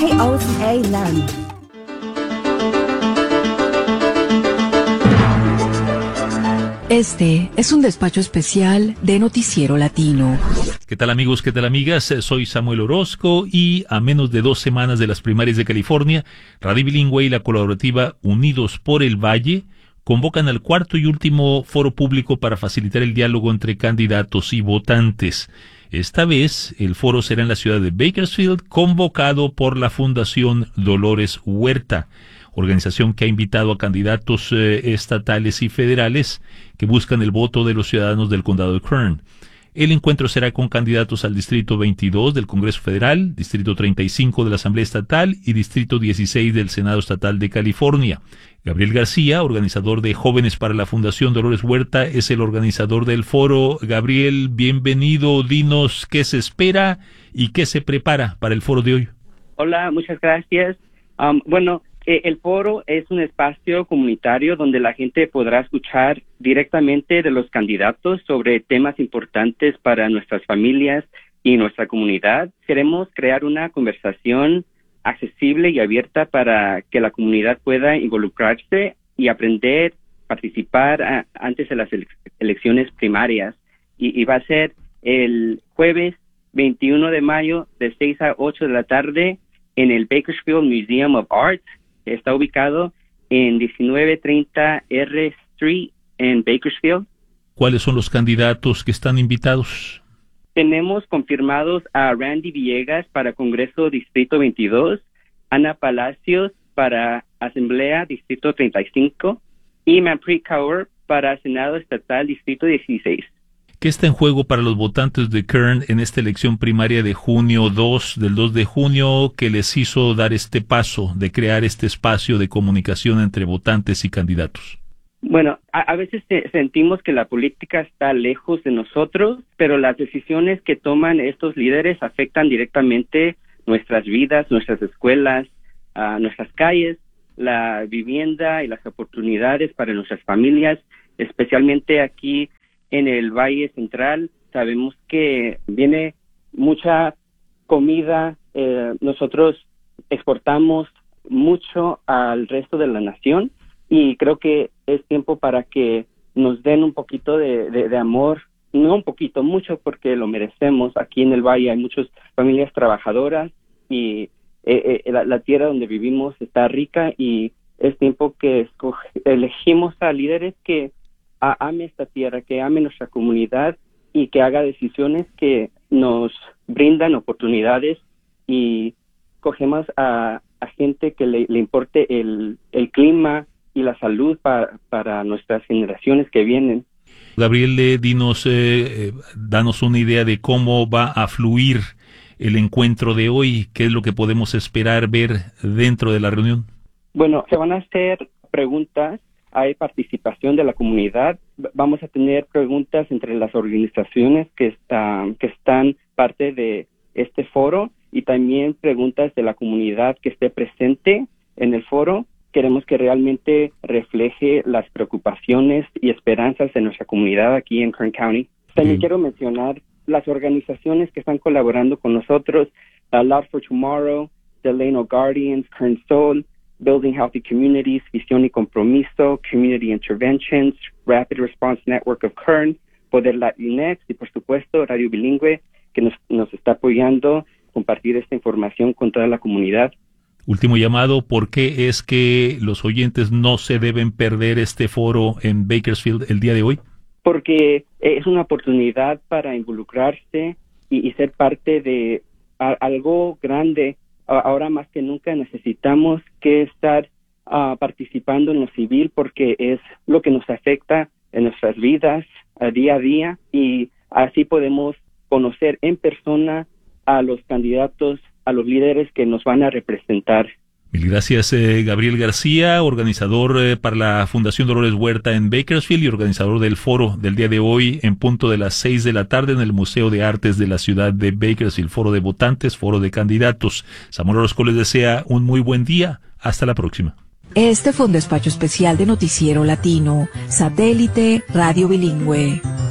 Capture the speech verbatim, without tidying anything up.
K O C A Laramie. Este es un despacho especial de Noticiero Latino. ¿Qué tal amigos? ¿Qué tal amigas? Soy Samuel Orozco y a menos de dos semanas de las primarias de California, Radio Bilingüe y la colaborativa Unidos por el Valle convocan al cuarto y último foro público para facilitar el diálogo entre candidatos y votantes. Esta vez, el foro será en la ciudad de Bakersfield, convocado por la Fundación Dolores Huerta, organización que ha invitado a candidatos eh, estatales y federales que buscan el voto de los ciudadanos del condado de Kern. El encuentro será con candidatos al Distrito veintidós del Congreso Federal, Distrito treinta y cinco de la Asamblea Estatal y Distrito dieciséis del Senado Estatal de California. Gabriel García, organizador de Jóvenes para la Fundación Dolores Huerta, es el organizador del foro. Gabriel, bienvenido. Dinos qué se espera y qué se prepara para el foro de hoy. Hola, muchas gracias. Um, bueno, eh, el foro es un espacio comunitario donde la gente podrá escuchar directamente de los candidatos sobre temas importantes para nuestras familias y nuestra comunidad. Queremos crear una conversación accesible y abierta para que la comunidad pueda involucrarse y aprender, participar a, antes de las ele- elecciones primarias. Y, y va a ser el jueves veintiuno de mayo de seis a ocho de la tarde en el Bakersfield Museum of Art, que está ubicado en diecinueve treinta R Street en Bakersfield. ¿Cuáles son los candidatos que están invitados? Tenemos confirmados a Randy Villegas para Congreso Distrito veintidós, Ana Palacios para Asamblea Distrito treinta y cinco y Manpreet Kaur para Senado Estatal Distrito dieciséis. ¿Qué está en juego para los votantes de Kern en esta elección primaria de junio dos, del dos de junio, que les hizo dar este paso de crear este espacio de comunicación entre votantes y candidatos? Bueno, a, a veces se, sentimos que la política está lejos de nosotros, pero las decisiones que toman estos líderes afectan directamente nuestras vidas, nuestras escuelas, uh, nuestras calles, la vivienda y las oportunidades para nuestras familias, especialmente aquí en el Valle Central. Sabemos que viene mucha comida, eh, nosotros exportamos mucho al resto de la nación y creo que es tiempo para que nos den un poquito de, de, de amor, no un poquito, mucho, porque lo merecemos. Aquí en el Valle hay muchas familias trabajadoras y eh, eh, la, la tierra donde vivimos está rica y es tiempo que escoge, elegimos a líderes que a, ame esta tierra, que ame nuestra comunidad y que haga decisiones que nos brindan oportunidades y cogemos a, a gente que le, le importe el, el clima y la salud para, para nuestras generaciones que vienen. Gabriel, eh, dinos, eh, eh, danos una idea de cómo va a fluir el encuentro de hoy, qué es lo que podemos esperar ver dentro de la reunión. Bueno, se van a hacer preguntas, hay participación de la comunidad, vamos a tener preguntas entre las organizaciones que, uh, que están parte de este foro y también preguntas de la comunidad que esté presente en el foro. Queremos que realmente refleje las preocupaciones y esperanzas de nuestra comunidad aquí en Kern County. También sí. Quiero mencionar las organizaciones que están colaborando con nosotros, uh, Loud for Tomorrow, Delano Guardians, Kern Soul, Building Healthy Communities, Visión y Compromiso, Community Interventions, Rapid Response Network of Kern, Poder Latinx y por supuesto Radio Bilingüe, que nos, nos está apoyando a compartir esta información con toda la comunidad. Último llamado, ¿por qué es que los oyentes no se deben perder este foro en Bakersfield el día de hoy? Porque es una oportunidad para involucrarse y, y ser parte de a, algo grande. Ahora más que nunca necesitamos que estar uh, participando en lo civil porque es lo que nos afecta en nuestras vidas uh, día a día y así podemos conocer en persona a los candidatos, a los líderes que nos van a representar. Mil gracias, eh, Gabriel García, organizador eh, para la Fundación Dolores Huerta en Bakersfield y organizador del foro del día de hoy en punto de las seis de la tarde en el Museo de Artes de la ciudad de Bakersfield. Foro de votantes, foro de candidatos. Samuel Orozco les desea un muy buen día. Hasta la próxima. Este fue un despacho especial de Noticiero Latino, Satélite Radio Bilingüe.